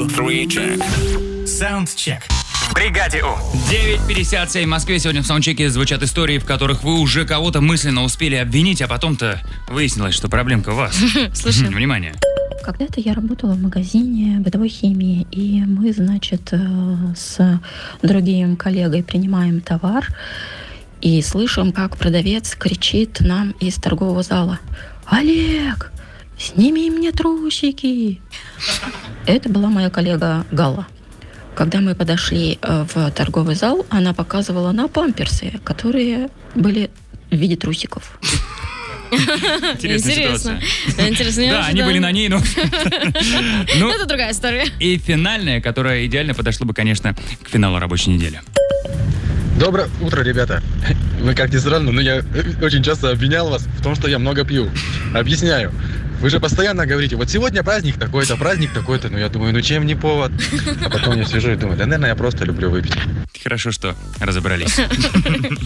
2, 3, check. Soundcheck. В бригаде У. 9:57 в Москве. Сегодня в саундчеке звучат истории, в которых вы уже кого-то мысленно успели обвинить, а потом-то выяснилось, что проблемка у вас. Слушай. Внимание. Когда-то я работала в магазине бытовой химии, и мы, значит, с другим коллегой принимаем товар и слышим, как продавец кричит нам из торгового зала: «Олег, сними мне трусики!» Это была моя коллега Галла. Когда мы подошли в торговый зал, она показывала на памперсы, которые были в виде трусиков. Интересная Интересно. ситуация. Интересно. Да, они были на ней, но... Ну, Это другая история. и финальная, которая идеально подошла бы, конечно, к финалу рабочей недели. Доброе утро, ребята. Вы как ни странно, но я очень часто обвинял вас в том, что я много пью. Объясняю. Вы же постоянно говорите: вот сегодня праздник такой-то. Ну, я думаю, ну чем не повод? А потом я сижу и думаю: да, наверное, я просто люблю выпить. Хорошо, что разобрались.